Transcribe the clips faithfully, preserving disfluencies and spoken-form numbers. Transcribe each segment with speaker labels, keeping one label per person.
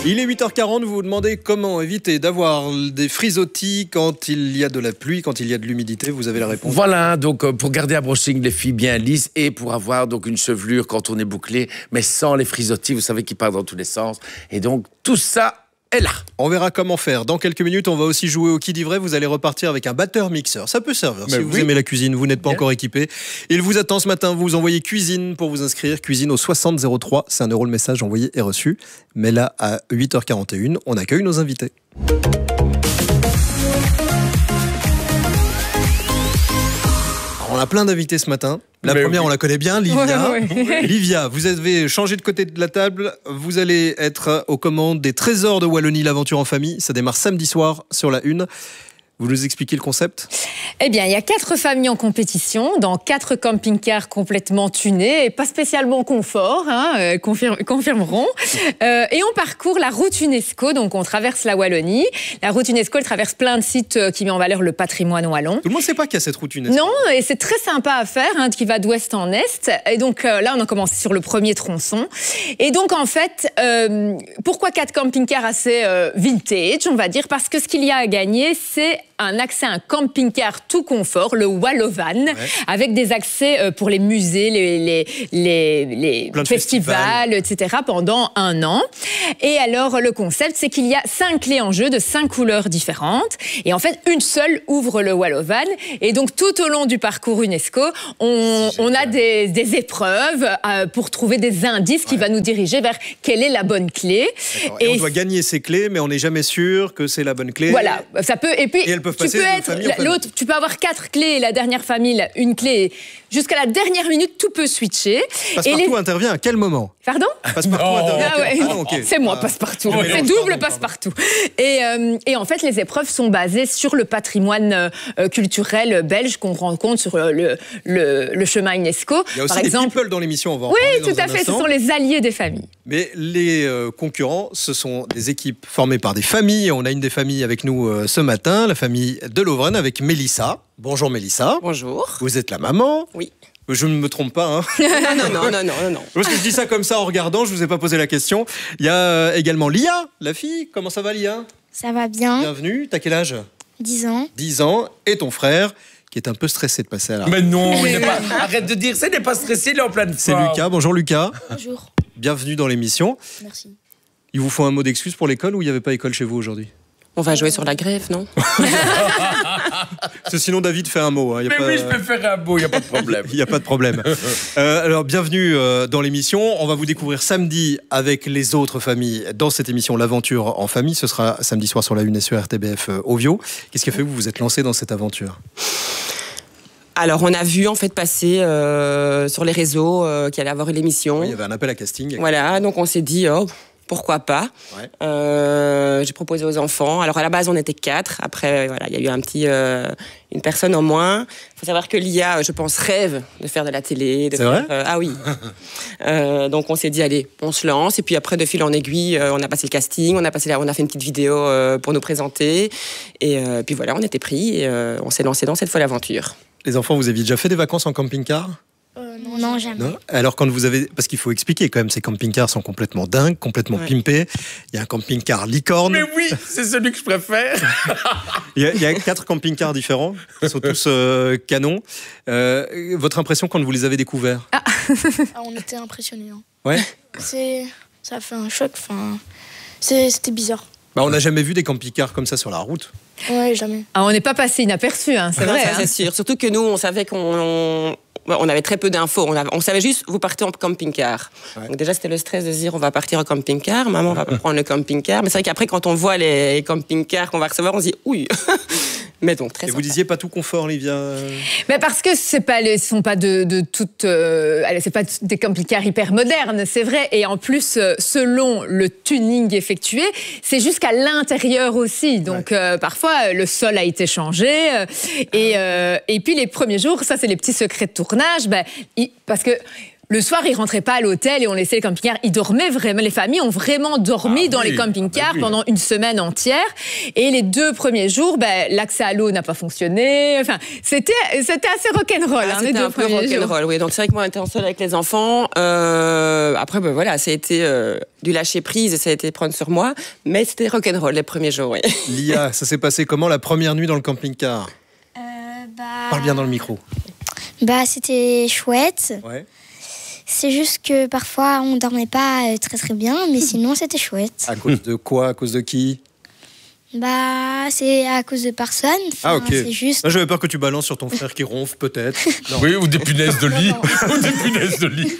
Speaker 1: Il est huit heures quarante, vous vous demandez comment éviter d'avoir des frisottis quand il y a de la pluie, quand il y a de l'humidité. Vous avez la réponse.
Speaker 2: Voilà, donc euh, pour garder un brushing les filles bien lisses et pour avoir donc une chevelure quand on est bouclé, mais sans les frisottis, vous savez, qui partent dans tous les sens. Et donc tout ça est là.
Speaker 1: On verra comment faire. Dans quelques minutes, on va aussi jouer au qui dit vrai. Vous allez repartir avec un batteur mixeur. Ça peut servir. Mais si oui. vous aimez la cuisine, vous n'êtes pas bien. encore équipé. Il vous attend ce matin. Vous envoyez cuisine pour vous inscrire. Cuisine au soixante zéro trois. C'est un euro le message envoyé et reçu. Mais là, à huit heures quarante et une, on accueille nos invités. On a plein d'invités ce matin. La Mais première, oui. on la connaît bien, Livia. Ouais, ouais. Livia, vous avez changé de côté de la table. Vous allez être aux commandes des Trésors de Wallonie, l'aventure en famille. Ça démarre samedi soir sur la une. Vous nous expliquez le concept ?
Speaker 3: Eh bien, il y a quatre familles en compétition, dans quatre camping-cars complètement tunés et pas spécialement confort, hein, euh, confirme, confirmeront. Euh, et on parcourt la route UNESCO, donc on traverse la Wallonie. La route UNESCO, elle traverse plein de sites qui met en valeur le patrimoine wallon.
Speaker 1: Tout le monde ne sait pas qu'il y a cette route UNESCO.
Speaker 3: Non, et c'est très sympa à faire, hein, qui va d'ouest en est. Et donc euh, là, on a commencé sur le premier tronçon. Et donc, en fait, euh, pourquoi quatre camping-cars assez euh, vintage, on va dire ? Parce que ce qu'il y a à gagner, c'est un accès à un camping-car tout confort, le Wallovan, ouais. avec des accès pour les musées, les, les, les, les festivals, festivals, et cetera pendant un an. Et alors, le concept, c'est qu'il y a cinq clés en jeu de cinq couleurs différentes. Et en fait, une seule ouvre le Wallovan. Et donc, tout au long du parcours UNESCO, on, on a des, des épreuves euh, pour trouver des indices ouais. qui vont nous diriger vers quelle est la bonne clé.
Speaker 1: Et, et on doit gagner ces clés, mais on n'est jamais sûr que c'est la bonne clé.
Speaker 3: Voilà, ça peut... Et puis,
Speaker 1: et elles peuvent
Speaker 3: tu peux être l'autre, tu peux avoir quatre clés et la dernière famille, une clé. Jusqu'à la dernière minute, tout peut switcher.
Speaker 1: Passe-partout les... intervient à quel moment ?
Speaker 3: Pardon ?
Speaker 1: Passe-partout oh. intervient
Speaker 3: ah ouais.
Speaker 1: ah, okay.
Speaker 3: C'est moi, passe-partout. Ah, c'est double passe-partout. Et, euh, et en fait, les épreuves sont basées sur le patrimoine euh, culturel belge qu'on rencontre sur le, le, le chemin UNESCO.
Speaker 1: Il y a aussi
Speaker 3: Par
Speaker 1: des
Speaker 3: exemple...
Speaker 1: people dans l'émission, on va en
Speaker 3: oui,
Speaker 1: parler
Speaker 3: tout à fait, instant. Ce sont les alliés des familles.
Speaker 1: Mais les euh, concurrents, ce sont des équipes formées par des familles. On a une des familles avec nous euh, ce matin, la famille de Lovren avec Mélissa. Bonjour Mélissa.
Speaker 4: Bonjour.
Speaker 1: Vous êtes la maman ?
Speaker 4: Oui.
Speaker 1: Je ne me trompe pas. Hein.
Speaker 4: non, non, non, non, non, non.
Speaker 1: Parce que je dis ça comme ça en regardant, je ne vous ai pas posé la question. Il y a également Lia, la fille. Comment ça va, Lia ?
Speaker 5: Ça va bien.
Speaker 1: Bienvenue. T'as quel âge ?
Speaker 5: dix ans.
Speaker 1: dix ans. Et ton frère, qui est un peu stressé de passer à la...
Speaker 2: Mais non, il n'est pas... arrête de dire ça, il n'est pas stressé, il est en pleine forme.
Speaker 1: C'est Lucas. Bonjour Lucas.
Speaker 5: Bonjour.
Speaker 1: Bienvenue dans l'émission.
Speaker 5: Merci.
Speaker 1: Il vous faut un mot d'excuse pour l'école ou il n'y avait pas école chez vous aujourd'hui ?
Speaker 4: On va jouer sur la grève, non ?
Speaker 1: Sinon, David fait un mot. Hein. Y a
Speaker 2: Mais
Speaker 1: pas...
Speaker 2: oui, je peux faire un mot, il n'y a pas de problème.
Speaker 1: Il n'y a pas de problème. euh, alors, bienvenue euh, dans l'émission. On va vous découvrir samedi avec les autres familles dans cette émission L'Aventure en famille. Ce sera samedi soir sur la une et sur R T B F euh, Ovio. Qu'est-ce qui a fait que vous vous êtes lancé dans cette aventure ?
Speaker 4: Alors, on a vu en fait passer euh, sur les réseaux euh, qu'il allait avoir une émission.
Speaker 1: Oui, il y avait un appel à casting.
Speaker 4: Voilà, donc on s'est dit... Oh, pourquoi pas. Ouais. Euh, j'ai proposé aux enfants. Alors à la base on était quatre. Après voilà, il y a eu un petit, euh, une personne en moins. Il faut savoir que Lia, je pense, rêve de faire de la télé. De
Speaker 1: C'est
Speaker 4: faire,
Speaker 1: vrai
Speaker 4: euh, Ah oui. euh, donc on s'est dit allez, on se lance. Et puis après de fil en aiguille, euh, on a passé le casting, on a passé, la, on a fait une petite vidéo euh, pour nous présenter. Et euh, puis voilà, on était pris et euh, on s'est lancé dans cette folle aventure.
Speaker 1: Les enfants, vous aviez déjà fait des vacances en camping-car ?
Speaker 5: Euh, non, non, jamais. Non.
Speaker 1: Alors quand vous avez, parce qu'il faut expliquer quand même, ces camping-cars sont complètement dingues, complètement ouais. pimpés. Il y a un camping-car licorne.
Speaker 2: Mais oui, c'est celui que je préfère.
Speaker 1: il, y a, il y a quatre camping-cars différents, ils sont tous euh, canons. Euh, votre impression quand vous les avez découverts ?
Speaker 5: ah. ah, On était impressionnés. Hein.
Speaker 1: Ouais.
Speaker 5: C'est, ça a fait un choc. Enfin, c'est, c'était bizarre.
Speaker 1: Bah, on n'a jamais vu des camping-cars comme ça sur la route.
Speaker 5: Ouais, jamais.
Speaker 3: Ah, on n'est pas passé inaperçu, hein, c'est
Speaker 4: non,
Speaker 3: vrai.
Speaker 4: Ça,
Speaker 3: hein.
Speaker 4: C'est sûr. Surtout que nous, on savait qu'on... On... On avait très peu d'infos. On, avait, on savait juste, vous partez en camping-car. Ouais. Donc déjà, c'était le stress de se dire, on va partir en camping-car. Maman va prendre le camping-car. Mais c'est vrai qu'après, quand on voit les camping-cars qu'on va recevoir, on se dit, ouille. Mais donc, très
Speaker 1: Et
Speaker 4: sympa.
Speaker 1: vous disiez pas tout confort, Livia ?
Speaker 3: Mais parce que c'est pas les, ce sont pas de, de toutes, euh, c'est pas des camping-cars hyper modernes, c'est vrai. Et en plus, euh, selon le tuning effectué, c'est jusqu'à l'intérieur aussi. Donc ouais. euh, parfois, le sol a été changé. Euh, et, euh, et puis les premiers jours, ça c'est les petits secrets de tournage, ben, il, parce que le soir, ils rentraient pas à l'hôtel et on laissait les camping-cars. Ils dormaient vraiment. Les familles ont vraiment dormi ah, dans oui, les camping-cars bah oui. pendant une semaine entière. Et les deux premiers jours, ben, l'accès à l'eau n'a pas fonctionné. Enfin, c'était, c'était assez rock'n'roll. Ah, hein,
Speaker 4: c'était
Speaker 3: les deux
Speaker 4: un peu rock'n'roll, oui. Donc c'est vrai que moi, j'étais en seule avec les enfants. Euh, après, ben voilà, ça a été euh, du lâcher prise et ça a été prendre sur moi. Mais c'était rock'n'roll les premiers jours, oui.
Speaker 1: Lia, ça s'est passé comment la première nuit dans le camping-car?
Speaker 5: euh, bah...
Speaker 1: Parle bien dans le micro.
Speaker 5: Bah, c'était chouette.
Speaker 1: Ouais.
Speaker 5: C'est juste que parfois, on dormait pas très très bien, mais sinon, c'était chouette.
Speaker 1: À cause de quoi? À cause de qui?
Speaker 5: Bah, c'est à cause de personne. Enfin,
Speaker 1: ah, ok.
Speaker 5: C'est juste...
Speaker 1: J'avais peur que tu balances sur ton frère qui ronfle, peut-être.
Speaker 2: Non. Oui, ou des punaises de lit. ou des punaises de lit.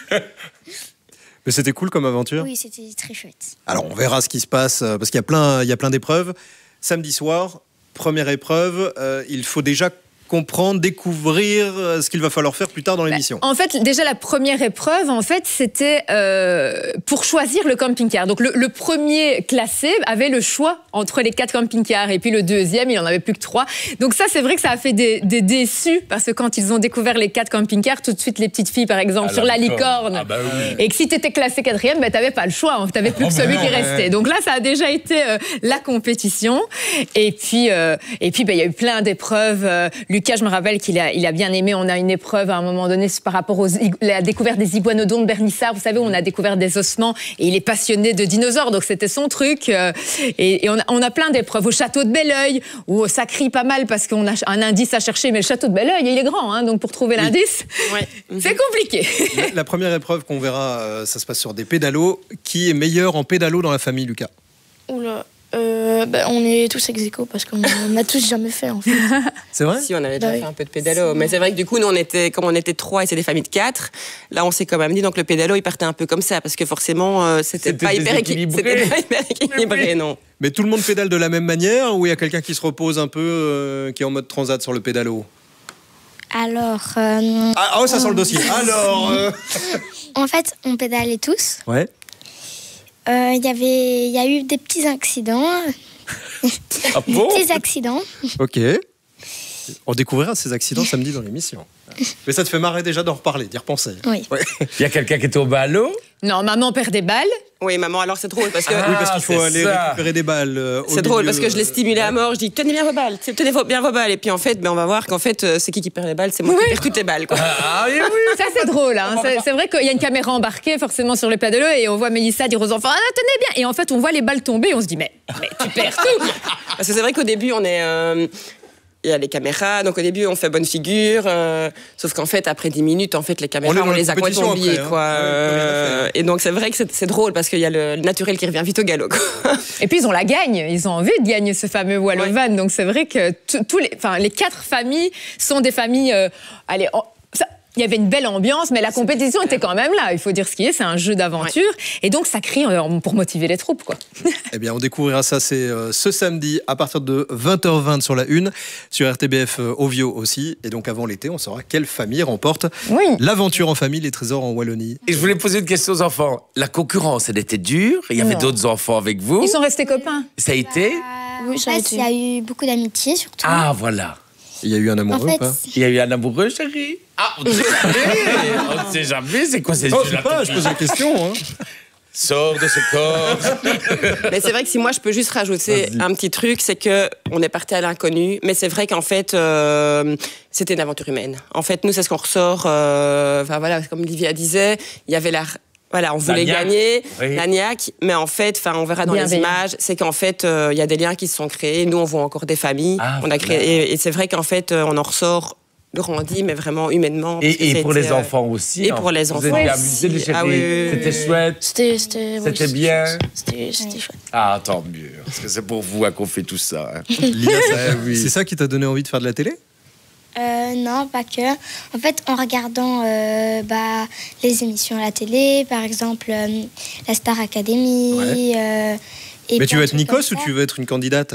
Speaker 1: Mais c'était cool comme aventure?
Speaker 5: Oui, c'était très chouette.
Speaker 1: Alors, on verra ce qui se passe, parce qu'il y a plein, il y a plein d'épreuves. Samedi soir, première épreuve, euh, il faut déjà comprendre, découvrir ce qu'il va falloir faire plus tard dans l'émission.
Speaker 3: En fait, déjà la première épreuve, en fait, c'était euh, pour choisir le camping-car. Donc le, le premier classé avait le choix entre les quatre camping-cars et puis le deuxième, il n'en avait plus que trois. Donc ça, c'est vrai que ça a fait des, des déçus parce que quand ils ont découvert les quatre camping-cars, tout de suite les petites filles, par exemple, ah, sur la licorne, ah bah oui. et que si tu étais classé quatrième, ben, tu n'avais pas le choix, tu n'avais plus oh que celui bah qui restait. Ouais. Donc là, ça a déjà été euh, la compétition. Et puis, euh, et puis, ben, il y a eu plein d'épreuves. Euh, Lucas, je me rappelle qu'il a, il a bien aimé. On a une épreuve à un moment donné par rapport à la découverte des iguanodons de Bernissart. Vous savez, on a découvert des ossements et il est passionné de dinosaures, donc c'était son truc. Et, et on, a, on a plein d'épreuves au château de Belleuil où ça crie pas mal parce qu'on a un indice à chercher. Mais le château de Belleuil, il est grand, hein, donc pour trouver oui. l'indice, ouais. c'est compliqué.
Speaker 1: La, la première épreuve qu'on verra, ça se passe sur des pédalos. Qui est meilleur en pédalo dans la famille, Lucas?
Speaker 5: Oula. Euh, bah, on est tous ex-aequo parce qu'on n'a tous jamais fait en fait.
Speaker 1: C'est vrai?
Speaker 4: Si, on avait déjà bah, fait un peu de pédalo. Mais c'est vrai que du coup, nous, on était, comme on était trois et c'est des familles de quatre, là, on s'est quand même dit, donc le pédalo, il partait un peu comme ça parce que forcément, euh, c'était, c'était, pas hyper équilibré. C'était pas hyper équilibré, non.
Speaker 1: Mais tout le monde pédale de la même manière ou il y a quelqu'un qui se repose un peu, euh, qui est en mode transat sur le pédalo?
Speaker 5: Alors. Euh,
Speaker 1: ah, oh, ça on... sent le dossier. Alors. Euh...
Speaker 5: En fait, on pédalait tous.
Speaker 1: Ouais.
Speaker 5: Il euh, y avait, il y a eu des petits accidents.
Speaker 2: Ah bon?
Speaker 5: Des petits accidents.
Speaker 1: Ok. On découvrira ces accidents samedi dans l'émission. Mais ça te fait marrer déjà d'en reparler, d'y repenser.
Speaker 5: Oui.
Speaker 1: Ouais.
Speaker 2: Il y a quelqu'un qui est tombé à l'eau?
Speaker 3: Non, maman perd des balles.
Speaker 4: Oui, maman, alors c'est drôle parce que...
Speaker 1: Ah, oui, parce qu'il faut aller ça. récupérer des balles. Euh,
Speaker 4: c'est drôle parce que je l'ai stimulé à mort. Je dis, tenez bien vos balles, tenez bien vos balles. Et puis en fait, ben, on va voir qu'en fait, c'est qui qui perd les balles? C'est moi oui. qui perds toutes les balles. Quoi.
Speaker 2: Ah oui, oui.
Speaker 3: Ça, c'est drôle. Hein. C'est, c'est vrai qu'il y a une caméra embarquée forcément sur le pédalo et on voit Mélissa dire aux enfants, ah, tenez bien. Et en fait, on voit les balles tomber et on se dit, mais, mais tu perds tout.
Speaker 4: Parce que c'est vrai qu'au début, on est... Euh, il y a les caméras, donc au début on fait bonne figure, euh, sauf qu'en fait après dix minutes en fait les caméras on, on les a complètement oubliées hein. quoi. Euh, et donc c'est vrai que c'est, c'est drôle parce qu'il y a le naturel qui revient vite au galop. Quoi.
Speaker 3: Et puis ils ont la gagne, ils ont envie de gagner ce fameux Wallovan, ouais. donc c'est vrai que tous les, enfin les quatre familles sont des familles, euh, allez. En, ça, il y avait une belle ambiance, mais la compétition était quand même là. Il faut dire ce qui est, c'est un jeu d'aventure. Ouais. Et donc, ça crie pour motiver les troupes, quoi.
Speaker 1: Eh bien, on découvrira ça, c'est euh, ce samedi à partir de vingt heures vingt sur la une, sur R T B F euh, Ovio aussi. Et donc, avant l'été, on saura quelle famille remporte
Speaker 3: oui.
Speaker 1: l'aventure en famille, les trésors en Wallonie.
Speaker 2: Et je voulais poser une question aux enfants. La concurrence, elle était dure? Il y avait non. d'autres enfants avec vous?
Speaker 3: Ils sont restés copains.
Speaker 2: Ça a été?
Speaker 5: bah, Oui, ça a été. Il y a eu beaucoup d'amitié, surtout.
Speaker 2: Ah, voilà.
Speaker 1: Il y a eu un amoureux en fait, ou pas?
Speaker 2: Il y a eu un amoureux, chérie? Ah, on ne sait jamais. On ne sait jamais. C'est quoi ces
Speaker 1: oh, je sais pas, je pose la question. Hein.
Speaker 2: Sors de ce corps.
Speaker 4: Mais c'est vrai que si moi je peux juste rajouter Vas-y. un petit truc, c'est que on est parti à l'inconnu. Mais c'est vrai qu'en fait, euh, c'était une aventure humaine. En fait, nous, c'est ce qu'on ressort. Euh, enfin voilà, comme Livia disait, il y avait la Voilà, on voulait la gagner, oui. la niaque, mais en fait, on verra dans bien les bien. images, c'est qu'en fait, il euh, y a des liens qui se sont créés. Nous, on voit encore des familles. Ah, on a créé, et, et c'est vrai qu'en fait, on en ressort grandi, mais vraiment humainement.
Speaker 2: Et, et pour les euh, enfants aussi.
Speaker 4: Et hein. pour les enfants. Vous
Speaker 2: êtes bien amusés, les chéris. Ah, oui. C'était chouette.
Speaker 5: C'était, c'était,
Speaker 2: c'était oui, bien.
Speaker 5: C'était, c'était chouette.
Speaker 2: Ah, tant mieux. Parce que c'est pour vous hein, qu'on fait tout ça. Hein.
Speaker 1: oui. C'est ça qui t'a donné envie de faire de la télé?
Speaker 5: Euh, non, pas que. En fait, en regardant euh, bah, les émissions à la télé, par exemple euh, la Star Academy. Ouais. Euh, et
Speaker 1: Mais tu veux être Nikos ou tu veux être une candidate?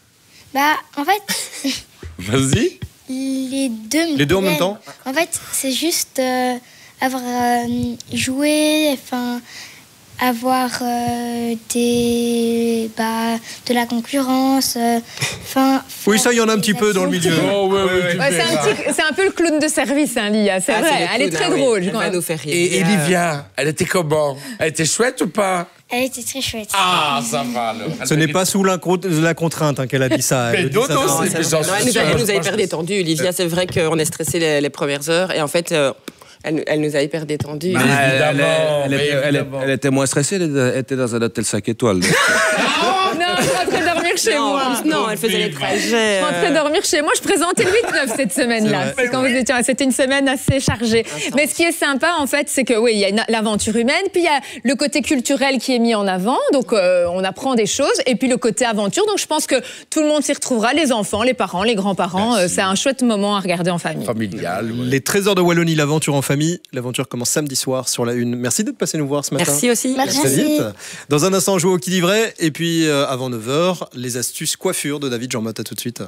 Speaker 5: Bah, en fait.
Speaker 2: Vas-y.
Speaker 5: Les deux.
Speaker 1: Les deux en même temps?
Speaker 5: En fait, c'est juste euh, avoir euh, joué, enfin, avoir euh, des, bah, de la concurrence. Euh, fin,
Speaker 1: oui, ça, il y en a un petit peu dans le milieu.
Speaker 2: Oh, ouais, ouais,
Speaker 3: ouais, c'est, un petit, c'est un peu le clown de service, hein, Lia. C'est ah, vrai, c'est elle est très ah, drôle.
Speaker 4: Oui. Elle va nous faire rire.
Speaker 2: Et, et Livia, elle était comment? Elle était chouette ou pas?
Speaker 5: Elle était très chouette.
Speaker 2: Ah, ça va alors.
Speaker 1: Ce n'est pas sous la, la contrainte hein, qu'elle a dit ça.
Speaker 2: Mais non, non,
Speaker 4: c'est Elle nous a, elle nous a hyper détendu. Olivia, c'est vrai qu'on est stressé les, les premières heures. Et en fait, euh, elle, elle nous a hyper détendu.
Speaker 6: Bah, évidemment, elle, elle, elle, elle, elle était moins stressée, elle était dans un hôtel cinq étoiles.
Speaker 3: Non, je rentrais dormir chez
Speaker 4: non,
Speaker 3: moi.
Speaker 4: Non, elle faisait les trajets.
Speaker 3: Je rentrais dormir chez moi. Je présentais le huit neuf cette semaine-là. C'est quand vous étiez, c'était une semaine assez chargée. Intense. Mais ce qui est sympa, en fait, c'est que oui, il y a une, l'aventure humaine, puis il y a le côté culturel qui est mis en avant. Donc, euh, on apprend des choses. Et puis le côté aventure. Donc, je pense que tout le monde s'y retrouvera, les enfants, les parents, les grands-parents. Euh, c'est un chouette moment à regarder en famille.
Speaker 2: Familial. Ouais.
Speaker 1: Les Trésors de Wallonie, l'aventure en famille. L'aventure commence samedi soir sur la une. Merci d'être passé nous voir ce matin.
Speaker 4: Merci aussi.
Speaker 5: Merci.
Speaker 1: Très vite. Dans un instant, on joue au qui dit vrai. Et puis, euh, avant neuf heures, les astuces coiffure de David Jean-Mott. À tout de suite.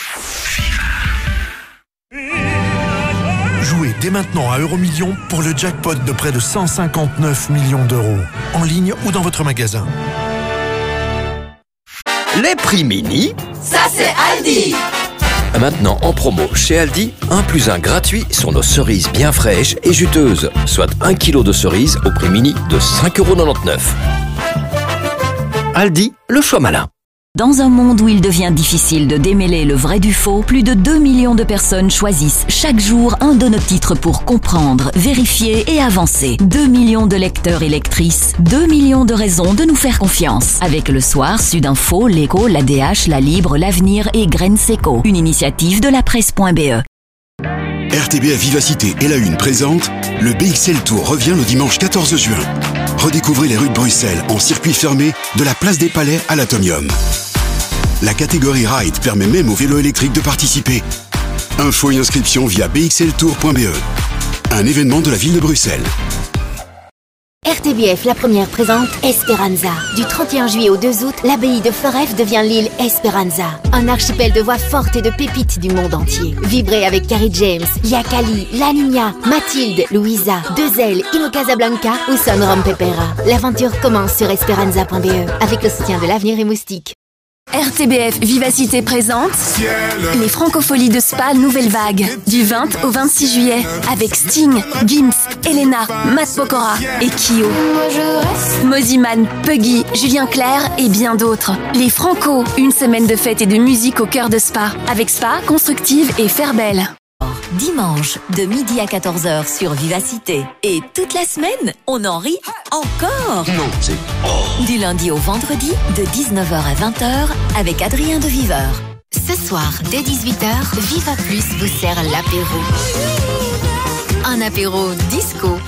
Speaker 7: Jouez dès maintenant à Euromillions pour le jackpot de près de cent cinquante-neuf millions d'euros. En ligne ou dans votre magasin.
Speaker 8: Les prix mini,
Speaker 9: ça c'est Aldi.
Speaker 8: Maintenant en promo chez Aldi, un plus un gratuit sur nos cerises bien fraîches et juteuses. Soit un kilo de cerises au prix mini de cinq euros quatre-vingt-dix-neuf. Aldi, le choix malin.
Speaker 10: Dans un monde où il devient difficile de démêler le vrai du faux, plus de deux millions de personnes choisissent chaque jour un de nos titres pour comprendre, vérifier et avancer. deux millions de lecteurs et lectrices, deux millions de raisons de nous faire confiance. Avec Le Soir, Sudinfo, L'Écho, l'A D H, La Libre, L'Avenir et Graines Seco. Une initiative de la presse.be.
Speaker 11: R T B F Vivacité et La Une présente le B X L Tour revient le dimanche quatorze juin. Redécouvrez les rues de Bruxelles en circuit fermé de la place des Palais à l'Atomium. La catégorie Ride permet même aux vélos électriques de participer. Info et inscription via b x l tour point b e. Un événement de la ville de Bruxelles.
Speaker 12: R T B F, la première présente Esperanza. Du trente et un juillet au deux août, l'abbaye de Foref devient l'île Esperanza. Un archipel de voix fortes et de pépites du monde entier. Vibrez avec Carrie James, Yakali, La Niña, Mathilde, Louisa, Deux-Ailes, Ino Casablanca ou Son Rom Pepera. L'aventure commence sur esperanza point b e avec le soutien de l'Avenir et Moustique.
Speaker 13: R T B F Vivacité présente les Francopholies de Spa Nouvelle Vague du vingt au vingt-six juillet avec Sting, Gims, Elena, Matt Pokora et Kyo. Moziman, Puggy, Julien Clerc et bien d'autres. Les Franco, une semaine de fête et de musique au cœur de Spa avec Spa, Constructive et Fairbelle.
Speaker 10: Dimanche, de midi à quatorze heures sur Vivacité. Et toute la semaine, on en rit encore.
Speaker 8: Non, c'est... Oh.
Speaker 10: Du lundi au vendredi, de dix-neuf heures à vingt heures, avec Adrien de Viveur.
Speaker 12: Ce soir, dès dix-huit heures, Viva Plus vous sert l'apéro. Un apéro disco.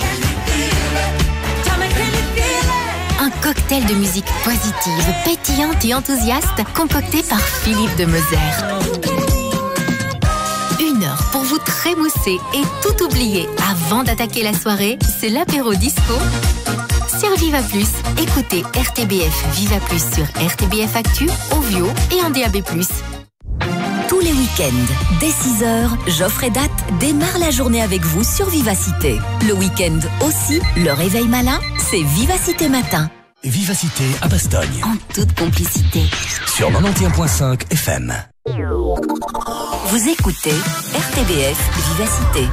Speaker 12: Un cocktail de musique positive, pétillante et enthousiaste, concocté par Philippe de Moser. Une heure pour vous trémousser et tout oublier avant d'attaquer la soirée, c'est l'apéro disco sur Viva Plus. Écoutez R T B F Viva Plus sur R T B F Actu, Ovio et en D A B plus.
Speaker 10: Tous les week-ends, dès six heures, Geoffrey Date démarre la journée avec vous sur Vivacité. Le week-end aussi, le réveil malin, c'est Vivacité Matin.
Speaker 7: Vivacité à Bastogne.
Speaker 10: En toute complicité.
Speaker 7: Sur quatre-vingt-onze virgule cinq F M.
Speaker 10: Vous écoutez R T B F Vivacité.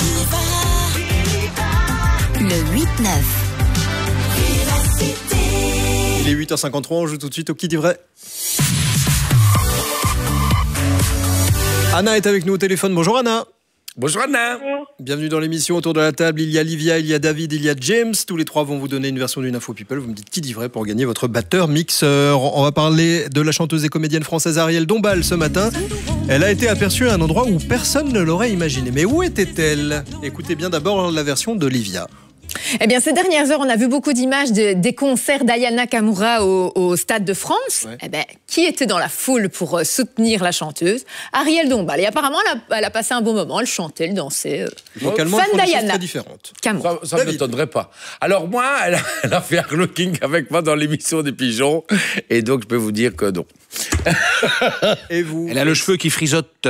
Speaker 10: Le huit neuf.
Speaker 1: Il est huit heures cinquante-trois, on joue tout de suite au qui dit vrai. Anna est avec nous au téléphone. Bonjour Anna.
Speaker 2: Bonjour Anna.
Speaker 1: Bienvenue dans l'émission. Autour de la table, il y a Livia, il y a David, il y a James. Tous les trois vont vous donner une version d'une info people. Vous me dites qui dit vrai pour gagner votre batteur mixeur. On va parler de la chanteuse et comédienne française Ariel Dombal ce matin. Elle a été aperçue à un endroit où personne ne l'aurait imaginé. Mais où était-elle? Écoutez bien d'abord la version de Livia.
Speaker 3: Eh bien, ces dernières heures, on a vu beaucoup d'images de, des concerts d'Ayana Kamura au, au Stade de France. Ouais. Eh bien, qui était dans la foule pour euh, soutenir la chanteuse? Ariel Dombal. Et apparemment, elle a, elle a passé un bon moment. Elle chantait, elle dansait. Euh,
Speaker 1: Vocalement, fan d'Ayana. Très différente.
Speaker 2: Kamura. Ça ne m'étonnerait pas. Alors moi, elle a, elle a fait un looking avec moi dans l'émission des Pigeons. Et donc, je peux vous dire que non.
Speaker 1: Et vous?
Speaker 6: Elle a le cheveu qui frisote.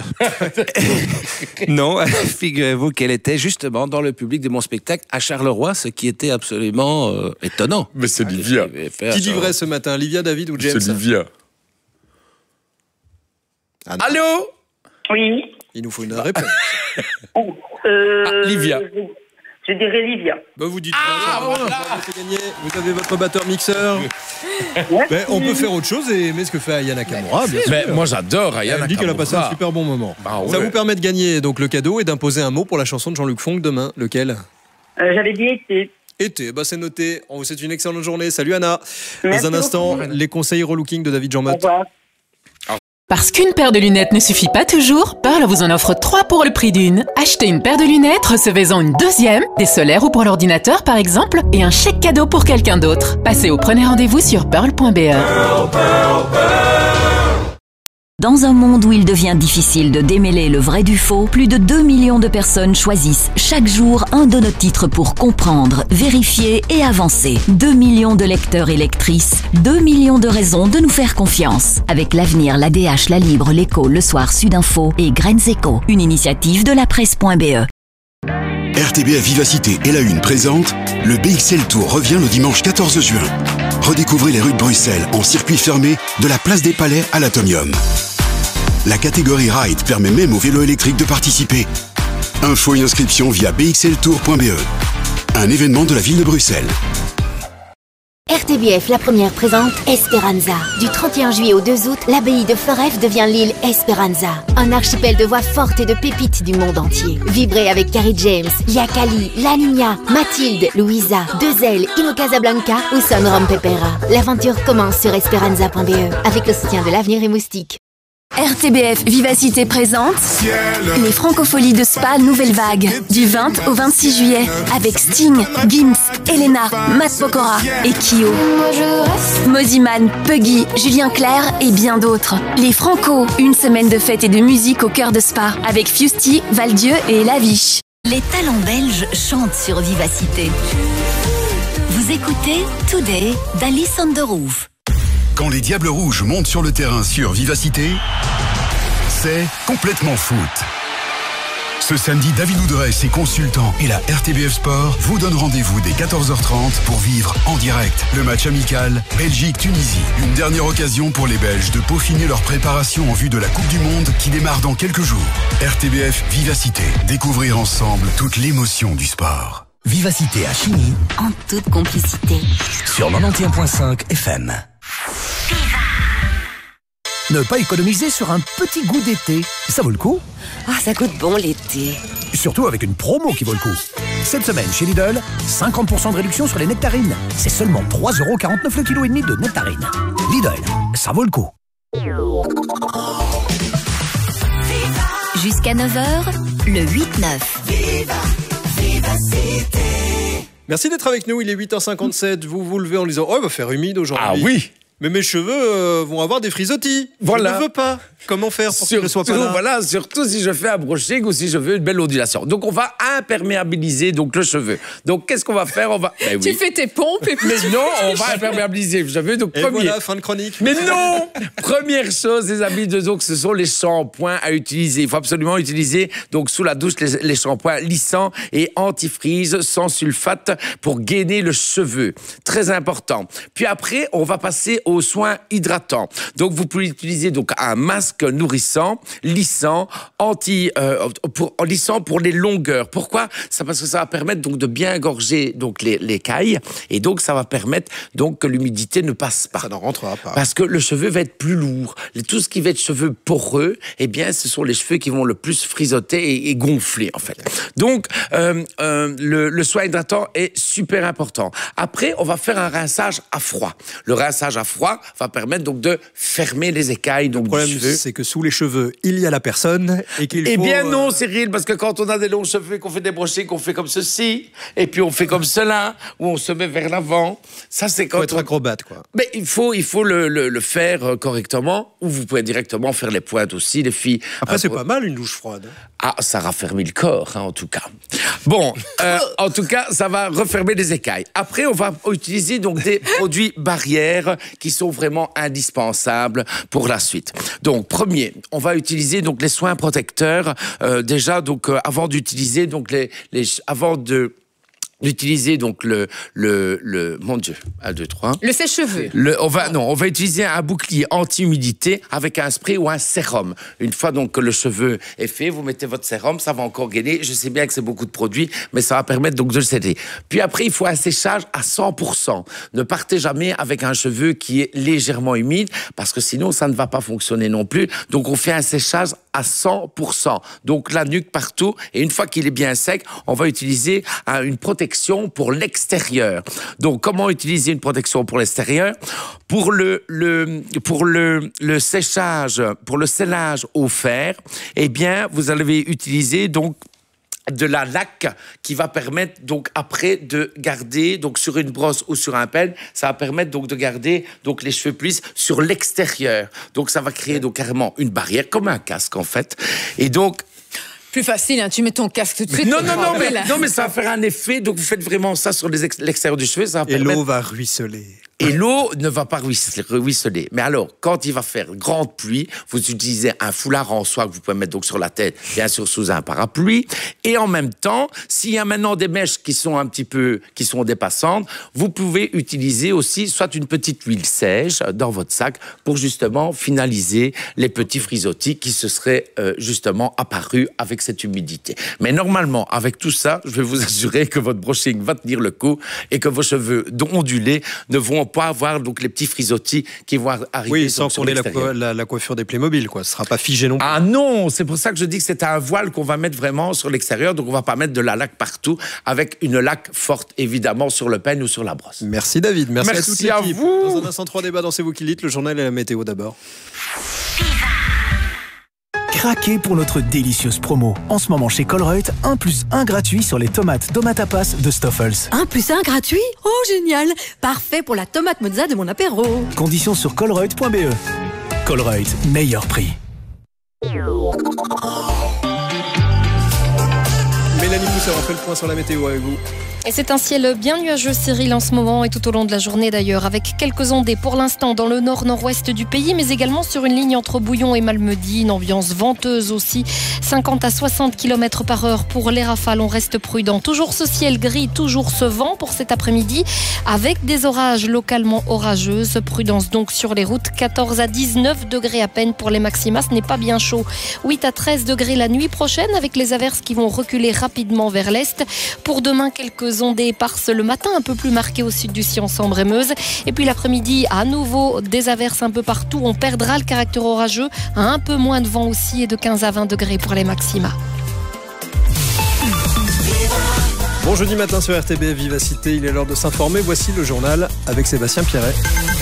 Speaker 6: Non, figurez-vous qu'elle était justement dans le public de mon spectacle à Charleroi, ce qui était absolument euh, étonnant.
Speaker 2: Mais c'est Livia.
Speaker 1: Qui dit vrai ce matin, Livia, David ou James?
Speaker 2: C'est Livia.
Speaker 1: Anna.
Speaker 2: Allô?
Speaker 9: Oui.
Speaker 1: Il nous faut une réponse.
Speaker 9: Oh, euh,
Speaker 2: ah, Livia.
Speaker 9: Je, je dirais Livia.
Speaker 1: Bah vous dites
Speaker 2: ah,
Speaker 1: bon,
Speaker 2: voilà.
Speaker 1: vous, gagné. Vous avez votre batteur mixeur. Mais on peut faire autre chose et aimer ce que fait Ayana Kamura, bien sûr.
Speaker 2: Mais moi j'adore Ayana Kamura.
Speaker 1: Elle dit qu'elle a passé un super bon moment.
Speaker 2: Bah, ouais.
Speaker 1: Ça vous permet de gagner donc le cadeau et d'imposer un mot pour la chanson de Jean-Luc Fonck demain. Lequel?
Speaker 9: euh, J'avais dit été.
Speaker 1: Été, bah c'est noté. On vous souhaite une excellente journée. Salut Anna.
Speaker 9: Merci
Speaker 1: Dans un instant,
Speaker 9: beaucoup.
Speaker 1: les conseils relooking de David Jean-Mat.
Speaker 9: Au revoir.
Speaker 14: Parce qu'une paire de lunettes ne suffit pas toujours, Pearl vous en offre trois pour le prix d'une. Achetez une paire de lunettes, recevez-en une deuxième, des solaires ou pour l'ordinateur par exemple, et un chèque cadeau pour quelqu'un d'autre. Passez au premier rendez-vous sur pearl point b e.
Speaker 10: Dans un monde où il devient difficile de démêler le vrai du faux, plus de deux millions de personnes choisissent chaque jour un de nos titres pour comprendre, vérifier et avancer. deux millions de lecteurs et lectrices, deux millions de raisons de nous faire confiance. Avec l'Avenir, l'A D H, La Libre, l'Écho, Le Soir, Sudinfo et Graines Éco, une initiative de la presse point b e.
Speaker 11: R T B F Vivacité et La Une présente le B X L Tour revient le dimanche quatorze juin. Redécouvrez les rues de Bruxelles en circuit fermé de la place des Palais à l'Atomium. La catégorie Ride permet même aux vélos électriques de participer. Infos et inscriptions via b x l tour point b e. Un événement de la ville de Bruxelles.
Speaker 12: R T B F, la première présente Esperanza. Du trente et un juillet au deux août, l'abbaye de Foref devient l'île Esperanza. Un archipel de voix fortes et de pépites du monde entier. Vibrez avec Carrie James, Yakali, La Niña, Mathilde, Louisa, Dezel, Ino Casablanca ou Son Rom Pepera. L'aventure commence sur esperanza point b e avec le soutien de l'Avenir et Moustique.
Speaker 13: R T B F Vivacité présente les Francopholies de Spa Nouvelle Vague du vingt au vingt-six juillet avec Sting, Gims, Elena, Matt Pokora et Kyo. Moziman, Puggy, Julien Clerc et bien d'autres. Les Franco, une semaine de fête et de musique au cœur de Spa avec Fusty, Valdieu et Laviche.
Speaker 10: Les talents belges chantent sur Vivacité. Vous écoutez Today d'Alice on the Roof.
Speaker 11: Quand les Diables Rouges montent sur le terrain sur Vivacité, c'est complètement foot. Ce samedi, David Oudrey, ses consultants et la R T B F Sport vous donnent rendez-vous dès quatorze heures trente pour vivre en direct le match amical Belgique-Tunisie. Une dernière occasion pour les Belges de peaufiner leur préparation en vue de la Coupe du Monde qui démarre dans quelques jours. R T B F Vivacité. Découvrir ensemble toute l'émotion du sport.
Speaker 15: Vivacité à Chigny.
Speaker 10: En toute complicité.
Speaker 15: Sur quatre-vingt-onze virgule cinq F M. Ne pas économiser sur un petit goût d'été, ça vaut le coup.
Speaker 16: Ah, ça goûte bon l'été.
Speaker 15: Surtout avec une promo qui vaut le coup. Cette semaine chez Lidl, cinquante pour cent de réduction sur les nectarines. C'est seulement trois euros quarante-neuf le kilo et demi de nectarines. Lidl, ça vaut le coup.
Speaker 10: Jusqu'à neuf heures, le huit neuf.
Speaker 1: Viva, Vivacité. Merci d'être avec nous, il est huit heures cinquante-sept. Vous vous levez en disant « Oh, il va faire humide aujourd'hui. »
Speaker 2: Ah oui.
Speaker 1: Mais mes cheveux euh, vont avoir des frisottis.
Speaker 2: Voilà.
Speaker 1: Je ne veux pas. Comment faire pour qu'ils ne soient pas là?
Speaker 2: Voilà, surtout si je fais un brushing ou si je veux une belle ondulation. Donc, on va imperméabiliser donc, le cheveu. Donc, qu'est-ce qu'on va faire? On va... Ben, oui.
Speaker 3: Tu fais tes pompes et puis...
Speaker 2: Mais non, on va imperméabiliser le cheveu. Donc,
Speaker 1: et
Speaker 2: premier...
Speaker 1: voilà, fin de chronique.
Speaker 2: Mais non. Première chose, les amis, de donc, ce sont les shampoings à utiliser. Il faut absolument utiliser donc sous la douche les, les shampoings lissants et antifreeze sans sulfate pour gainer le cheveu. Très important. Puis après, on va passer aux soins hydratants. Donc, vous pouvez utiliser donc un masque nourrissant, lissant, anti, euh, pour, lissant pour les longueurs. Pourquoi? Ça, parce que ça va permettre donc de bien engorger donc les, les cailles et donc ça va permettre donc que l'humidité ne passe pas.
Speaker 1: Ça n'en rentrera pas.
Speaker 2: Parce que le cheveu va être plus lourd. Tout ce qui va être cheveux poreux, eh bien, ce sont les cheveux qui vont le plus frisoter et, et gonfler en fait. Donc, euh, euh, le, le soin hydratant est super important. Après, on va faire un rinçage à froid. Le rinçage à froid va permettre donc de fermer les écailles donc,
Speaker 1: le problème,
Speaker 2: du cheveu.
Speaker 1: C'est que sous les cheveux, il y a la personne et qu'il
Speaker 2: Eh
Speaker 1: faut...
Speaker 2: bien
Speaker 1: euh...
Speaker 2: non, Cyril, parce que quand on a des longs cheveux, qu'on fait des brochés, qu'on fait comme ceci, et puis on fait comme cela, ou on se met vers l'avant, ça c'est quand
Speaker 1: faut être
Speaker 2: on...
Speaker 1: acrobate, quoi.
Speaker 2: Mais il faut, il faut le, le, le faire correctement, ou vous pouvez directement faire les pointes aussi, les filles.
Speaker 1: Après,
Speaker 2: euh,
Speaker 1: c'est
Speaker 2: pour...
Speaker 1: pas mal une douche froide.
Speaker 2: Ah, ça raffermit le corps, hein, en tout cas. Bon, euh, en tout cas, ça va refermer les écailles. Après, on va utiliser donc des produits barrières qui qui sont vraiment indispensables pour la suite. Donc, premier, on va utiliser donc les soins protecteurs. Euh, déjà, donc, euh, avant d'utiliser, donc les, les, avant de d'utiliser donc le le le mon Dieu un deux trois
Speaker 3: le sèche-cheveux.
Speaker 2: Le on va non on va utiliser un bouclier anti-humidité avec un spray ou un sérum. Une fois donc que le cheveu est fait, vous mettez votre sérum, ça va encore gainer. Je sais bien que c'est beaucoup de produits, mais ça va permettre donc de le sécher. Puis après il faut un séchage à cent pour cent. Ne partez jamais avec un cheveu qui est légèrement humide parce que sinon ça ne va pas fonctionner non plus. Donc on fait un séchage à cent pour cent. Donc la nuque partout, et une fois qu'il est bien sec, on va utiliser hein, une protection pour l'extérieur. Donc, comment utiliser une protection pour l'extérieur? Pour le, le, pour le, le séchage, pour le scellage au fer, eh bien, vous allez utiliser donc de la laque qui va permettre donc après de garder donc sur une brosse ou sur un peigne, ça va permettre donc de garder donc les cheveux pluissent sur l'extérieur. Donc ça va créer donc carrément une barrière comme un casque en fait. Et donc
Speaker 3: plus facile, hein, tu mets ton casque tout de suite.
Speaker 2: Non, non, non, mais, non, mais ça va faire un effet. Donc, vous faites vraiment ça sur les ex- l'extérieur du cheveu. Ça va
Speaker 1: Et
Speaker 2: permettre...
Speaker 1: l'eau va ruisseler.
Speaker 2: Et l'eau ne va pas ruisseler. Mais alors, quand il va faire grande pluie, vous utilisez un foulard en soie que vous pouvez mettre donc sur la tête, bien sûr sous un parapluie. Et en même temps, s'il y a maintenant des mèches qui sont un petit peu, qui sont dépassantes, vous pouvez utiliser aussi soit une petite huile sèche dans votre sac pour justement finaliser les petits frisottis qui se seraient euh, justement apparus avec cette humidité. Mais normalement, avec tout ça, je vais vous assurer que votre brushing va tenir le coup et que vos cheveux ondulés ne vont pas avoir donc les petits frisottis qui vont arriver.
Speaker 1: Oui, sans qu'on ait la, co- la, la coiffure des Playmobil, quoi. Ce sera pas figé non plus.
Speaker 2: Ah non, c'est pour ça que je dis que c'est un voile qu'on va mettre vraiment sur l'extérieur, donc on va pas mettre de la laque partout, avec une laque forte évidemment sur le peigne ou sur la brosse.
Speaker 1: Merci David, merci,
Speaker 2: merci
Speaker 1: à toute l'équipe.
Speaker 2: À vous.
Speaker 1: Dans un instant trois débats dans C'est vous qui dites, le journal et la météo d'abord.
Speaker 15: Craquez pour notre délicieuse promo. En ce moment chez Colruyt, un plus un gratuit sur les tomates Domatapas de Stoffels.
Speaker 17: un plus un gratuit? Oh génial! Parfait pour la tomate mozza de mon apéro.
Speaker 15: Conditions sur colruyt point b e. Colruyt, meilleur prix.
Speaker 1: Mélanie Pousser, on fait le point sur la météo avec vous.
Speaker 18: Et c'est un ciel bien nuageux, Cyril, en ce moment et tout au long de la journée d'ailleurs, avec quelques ondées pour l'instant dans le nord-nord-ouest du pays, mais également sur une ligne entre Bouillon et Malmedy, une ambiance venteuse aussi, cinquante à soixante kilomètres par heure pour les rafales, on reste prudent. Toujours ce ciel gris, toujours ce vent pour cet après-midi, avec des orages localement orageuses. Prudence donc sur les routes, quatorze à dix-neuf degrés à peine pour les maxima, ce n'est pas bien chaud. huit à treize degrés la nuit prochaine, avec les averses qui vont reculer rapidement vers l'est. Pour demain, quelques ondées éparses le matin, un peu plus marquées au sud du Sion, Sambre et Meuse. Et puis l'après-midi, à nouveau des averses un peu partout. On perdra le caractère orageux, un peu moins de vent aussi et de quinze à vingt degrés pour les maxima.
Speaker 1: Bon jeudi matin sur R T B F Vivacité, il est l'heure de s'informer. Voici le journal avec Sébastien Pierret.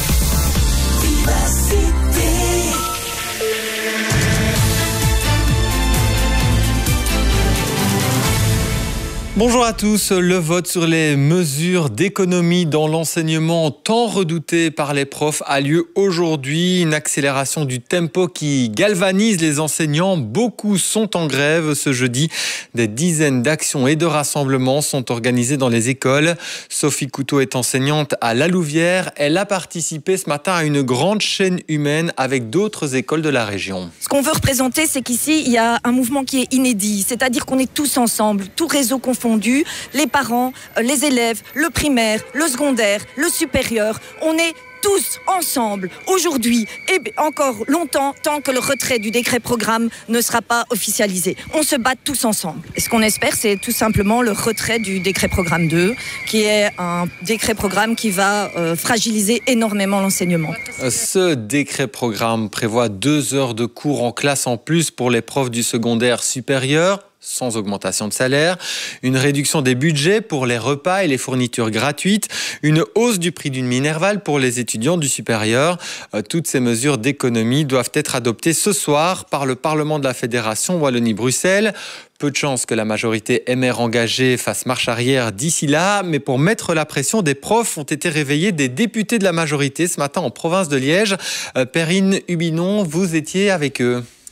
Speaker 19: Bonjour à tous. Le vote sur les mesures d'économie dans l'enseignement tant redouté par les profs a lieu aujourd'hui. Une accélération du tempo qui galvanise les enseignants. Beaucoup sont en grève ce jeudi. Des dizaines d'actions et de rassemblements sont organisés dans les écoles. Sophie Couteau est enseignante à La Louvière. Elle a participé ce matin à une grande chaîne humaine avec d'autres écoles de la région.
Speaker 20: Ce qu'on veut représenter, c'est qu'ici, il y a un mouvement qui est inédit. C'est-à-dire qu'on est tous ensemble, tout réseau confondu. Les parents, les élèves, le primaire, le secondaire, le supérieur. On est tous ensemble aujourd'hui et encore longtemps tant que le retrait du décret programme ne sera pas officialisé. On se bat tous ensemble. Et ce qu'on espère, c'est tout simplement le retrait du décret programme deux, qui est un décret programme qui va euh, fragiliser énormément l'enseignement.
Speaker 19: Ce décret programme prévoit deux heures de cours en classe en plus pour les profs du secondaire supérieur, sans augmentation de salaire, une réduction des budgets pour les repas et les fournitures gratuites, une hausse du prix d'une Minerval pour les étudiants du supérieur. Toutes ces mesures d'économie doivent être adoptées ce soir par le Parlement de la Fédération Wallonie-Bruxelles. Peu de chance que la majorité M R engagée fasse marche arrière d'ici là, mais pour mettre la pression, des profs ont été réveillés des députés de la majorité ce matin en province de Liège. Perrine Hubinon, vous étiez avec eux.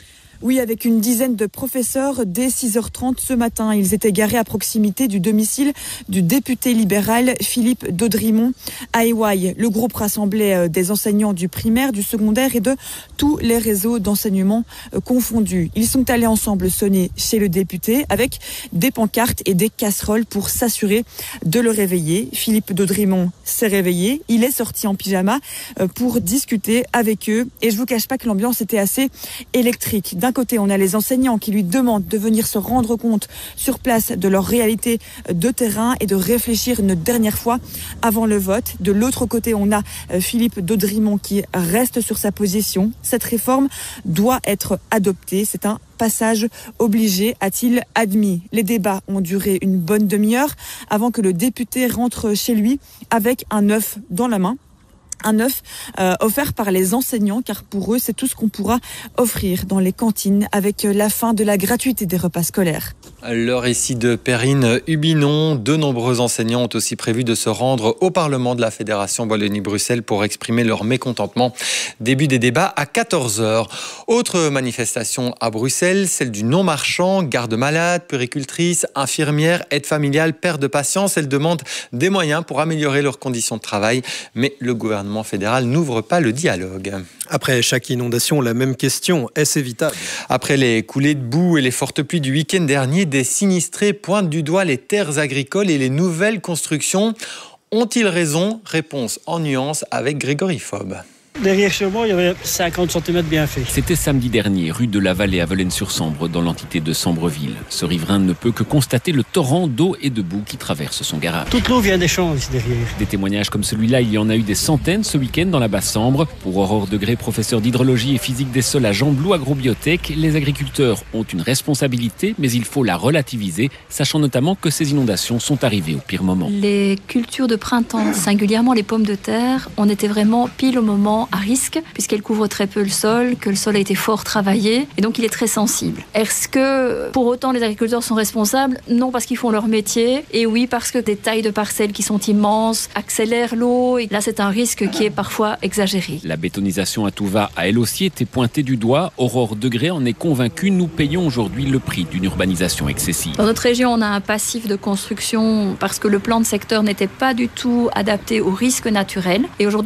Speaker 21: Oui, avec une dizaine de professeurs dès six heures trente ce matin. Ils étaient garés à proximité du domicile du député libéral Philippe Daudremont à Éouaille. Le groupe rassemblait des enseignants du primaire, du secondaire et de tous les réseaux d'enseignement confondus. Ils sont allés ensemble sonner chez le député avec des pancartes et des casseroles pour s'assurer de le réveiller. Philippe Daudremont s'est réveillé. Il est sorti en pyjama pour discuter avec eux. Et je vous cache pas que l'ambiance était assez électrique. D'un côté, on a les enseignants qui lui demandent de venir se rendre compte sur place de leur réalité de terrain et de réfléchir une dernière fois avant le vote. De l'autre côté, on a Philippe Daudremont qui reste sur sa position. Cette réforme doit être adoptée. C'est un passage obligé, a-t-il admis. Les débats ont duré une bonne demi-heure avant que le député rentre chez lui avec un œuf dans la main. Un œuf euh, offert par les enseignants, car pour eux, c'est tout ce qu'on pourra offrir dans les cantines avec la fin de la gratuité des repas scolaires.
Speaker 19: L'heure ici de Perrine Hubinon. De nombreux enseignants ont aussi prévu de se rendre au Parlement de la Fédération Wallonie-Bruxelles pour exprimer leur mécontentement. Début des débats à quatorze heures. Autre manifestation à Bruxelles, celle du non-marchand, garde-malade, puéricultrice, infirmière, aide familiale, père de patience. Elles demandent des moyens pour améliorer leurs conditions de travail, mais le gouvernement fédéral n'ouvre pas le dialogue.
Speaker 1: Après chaque inondation, la même question, est-ce évitable ?
Speaker 19: Après les coulées de boue et les fortes pluies du week-end dernier, des sinistrés pointent du doigt les terres agricoles et les nouvelles constructions. Ont-ils raison ? Réponse en nuance avec Grégory Fob.
Speaker 22: Derrière chez moi, il y avait cinquante centimètres bien faits.
Speaker 23: C'était samedi dernier, rue de la Vallée à Velaines-sur-Sambre, dans l'entité de Sambreville. Ce riverain ne peut que constater le torrent d'eau et de boue qui traverse son garage.
Speaker 22: Toute l'eau vient des champs ici derrière.
Speaker 23: Des témoignages comme celui-là, il y en a eu des centaines ce week-end dans la Basse-Sambre. Pour Aurore Degré, professeur d'hydrologie et physique des sols à Jean-Blou Agrobiotech, les agriculteurs ont une responsabilité, mais il faut la relativiser, sachant notamment que ces inondations sont arrivées au pire moment.
Speaker 24: Les cultures de printemps, singulièrement les pommes de terre, on était vraiment pile au moment à risque, puisqu'elle couvre très peu le sol, que le sol a été fort travaillé, et donc il est très sensible. Est-ce que pour autant les agriculteurs sont responsables ? Non, parce qu'ils font leur métier, et oui, parce que des tailles de parcelles qui sont immenses accélèrent l'eau, et là c'est un risque qui est parfois exagéré.
Speaker 23: La bétonisation à tout va a elle aussi été pointée du doigt. Aurore Degré en est convaincue, nous payons aujourd'hui le prix d'une urbanisation excessive.
Speaker 24: Dans notre région, on a un passif de construction parce que le plan de secteur n'était pas du tout adapté aux risques naturels, et aujourd'hui